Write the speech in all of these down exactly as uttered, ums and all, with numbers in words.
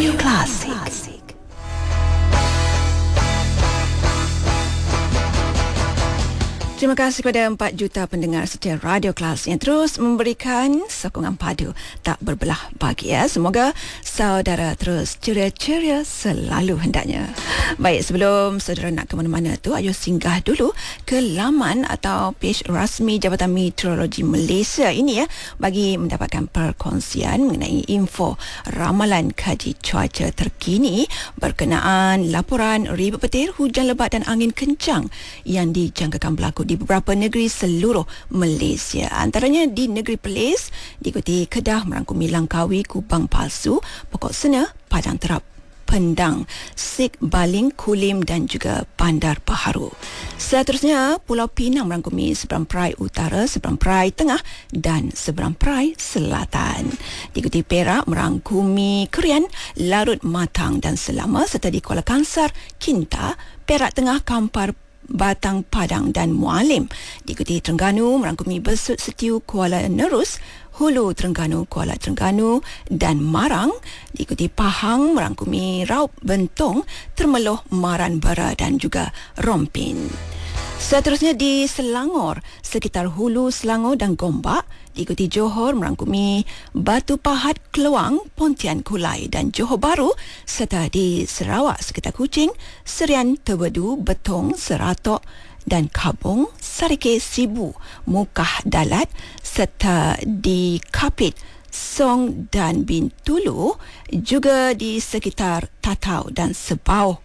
Radio Klasik. Terima kasih kepada empat juta pendengar setia Radio Klasik yang terus memberikan sokongan padu tak berbelah bagi ya. Semoga saudara terus ceria-ceria selalu hendaknya. Baik, sebelum saudara nak ke mana-mana tu, ayo singgah dulu ke laman atau page rasmi Jabatan Meteorologi Malaysia ini ya, bagi mendapatkan perkongsian mengenai info ramalan kaji cuaca terkini berkenaan laporan ribut petir, hujan lebat dan angin kencang yang dijangkakan berlaku di beberapa negeri seluruh Malaysia. Antaranya di negeri Perlis, diikuti Kedah, merangkumi Langkawi, Kubang Palsu, Pokok Sena, Padang Terap, Pendang, Sik Baling, Kulim dan juga Bandar Baharu. Seterusnya, Pulau Pinang merangkumi Seberang Perai Utara, Seberang Perai Tengah dan Seberang Perai Selatan. Diikuti Perak merangkumi Kerian, Larut, Matang dan Selama, serta di Kuala Kangsar, Kinta, Perak Tengah, Kampar, Batang, Padang dan Mualim. Diikuti Terengganu merangkumi Besut, Setiu, Kuala Nerus, Hulu Terengganu, Kuala Terengganu dan Marang. Diikuti Pahang merangkumi Raub, Bentong, Termeloh, Maran Bara dan juga Rompin. Seterusnya di Selangor, sekitar Hulu, Selangor dan Gombak. Diikuti Johor merangkumi Batu Pahat, Keluang, Pontian, Kulai dan Johor Bahru, serta di Sarawak sekitar Kuching, Serian, Tebedu, Betong, Seratok dan Kabung, Sarike, Sibu, Mukah, Dalat, serta di Kapit, Song dan Bintulu, juga di sekitar Tatau dan Sebau.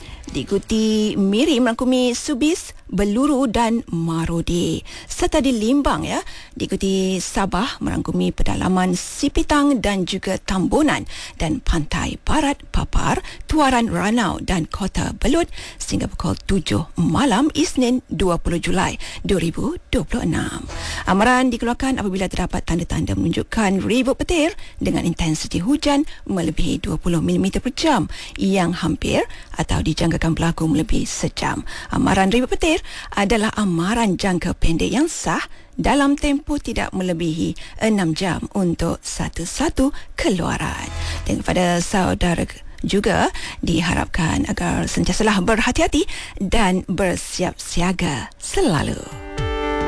Diikuti Miri merangkumi Subis, Beluru dan Marodi, serta di Limbang ya, diikuti Sabah merangkumi pedalaman Sipitang dan juga Tambunan, dan pantai barat Papar, Tuaran, Ranau dan Kota Belud sehingga pukul tujuh malam Isnin dua puluh Julai dua ribu dua puluh enam. Amaran dikeluarkan apabila terdapat tanda-tanda menunjukkan ribut petir dengan intensiti hujan melebihi dua puluh milimeter per jam yang hampir atau dijangkakan berlaku melebihi sejam. Amaran ribut petir adalah amaran jangka pendek yang sah dalam tempoh tidak melebihi enam jam untuk satu-satu keluaran. Dan kepada saudara juga diharapkan agar sentiasalah berhati-hati dan bersiap siaga selalu.